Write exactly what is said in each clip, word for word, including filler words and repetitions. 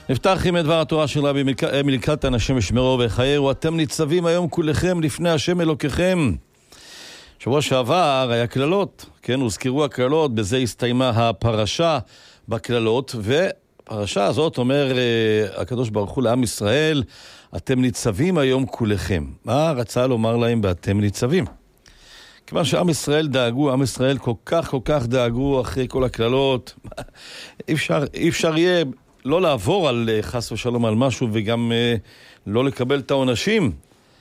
נפתח עם דבר התורה של רבי מליקטן, השם ישמרו ויחייהו. אתם ניצבים היום כולכם לפני השם אלוקיכם. שבוע שעבר היה כללות, כן, הוזכרו הכללות, בזה הסתיימה הפרשה בכללות, והפרשה הזאת אומר הקדוש ברוך הוא לעם ישראל, אתם ניצבים היום כולכם. מה רצה לומר להם באתם ניצבים? כיוון שעם ישראל דאגו, עם ישראל כל כך כל כך דאגו אחרי כל הכללות, אי אפשר, אי אפשר יהיה לא לעבור על חס ושלום על משהו וגם אה, לא לקבל את העונשים.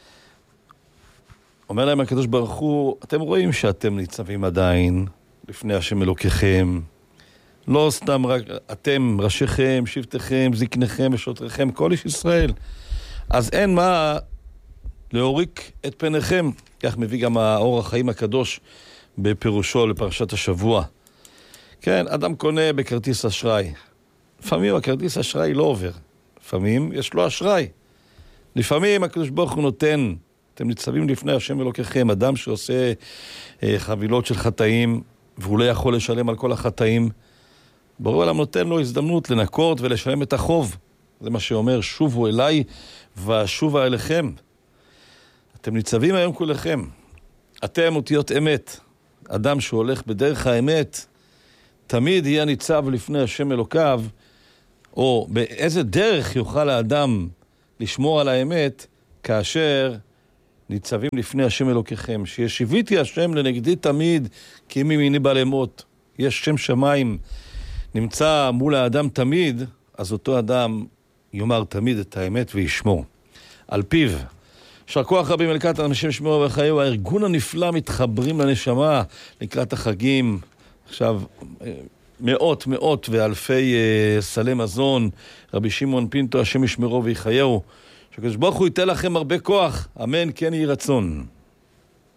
אומר להם הקדוש ברוך הוא, אתם רואים שאתם ניצבים עדיין לפני השם אלוקיכם. לא סתם רק אתם, ראשיכם, שבטיכם, זקניכם ושוטריכם, כל איש ישראל. אז אין מה להוריק את פניכם. כך מביא גם האור החיים הקדוש בפירושו לפרשת השבוע. כן, אדם קונה בכרטיס אשראי. לפעמים הכרטיס אשראי לא עובר. לפעמים יש לו אשראי. לפעמים הקדוש ברוך הוא נותן, אתם ניצבים לפני השם אלוקיכם, אדם שעושה אה, חבילות של חטאים, והוא לא יכול לשלם על כל החטאים, ברור עליו נותן לו הזדמנות לנקות ולשלם את החוב. זה מה שאומר, שובו אליי ושובה אליכם. אתם ניצבים היום כולכם. אתם אותיות אמת. אדם שהולך בדרך האמת, תמיד יהיה ניצב לפני השם אלוקיו, או באיזה דרך יוכל האדם לשמור על האמת, כאשר ניצבים לפני השם אלוקיכם. שישיביתי השם לנגדי תמיד, כי מימיני בא למות. יש שם שמיים, נמצא מול האדם תמיד, אז אותו אדם יאמר תמיד את האמת וישמור. על פיו. יישר כוח רבי מליקטן, השם ישמרו ויחייהו. הארגון הנפלא מתחברים לנשמה לקראת החגים. עכשיו, מאות מאות ואלפי uh, סלי מזון, רבי שמעון פינטו, השם ישמרו ויחייהו. שקדוש ברוך הוא ייתן לכם הרבה כוח, אמן כן יהי רצון.